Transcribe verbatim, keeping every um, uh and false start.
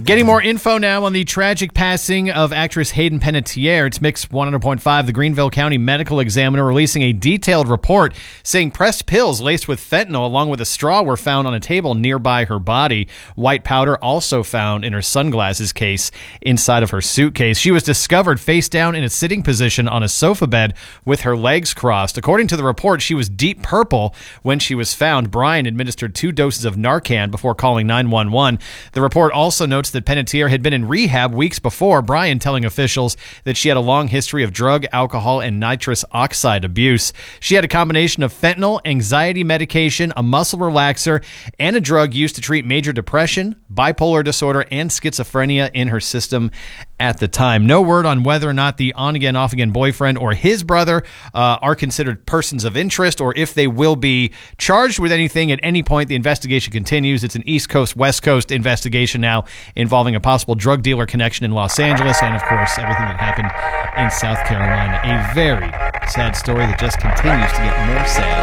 Getting more info now on the tragic passing of actress Hayden Panettiere. It's Mix one hundred point five. The Greenville County Medical Examiner releasing a detailed report saying pressed pills laced with fentanyl along with a straw were found on a table nearby her body. White powder also found in her sunglasses case inside of her suitcase. She was discovered face down in a sitting position on a sofa bed with her legs crossed. According to the report, she was deep purple when she was found. Brian administered two doses of Narcan before calling nine one one. The report also notes that Panettiere had been in rehab weeks before, Brian telling officials that she had a long history of drug, alcohol, and nitrous oxide abuse. She had a combination of fentanyl, anxiety medication, a muscle relaxer, and a drug used to treat major depression, bipolar disorder, and schizophrenia in her system at the time. No word on whether or not the on-again, off-again boyfriend or his brother uh, are considered persons of interest or if they will be charged with anything at any point. The investigation continues. It's an East Coast, West Coast investigation now involving a possible drug dealer connection in Los Angeles and, of course, everything that happened in South Carolina. A very sad story that just continues to get more sad.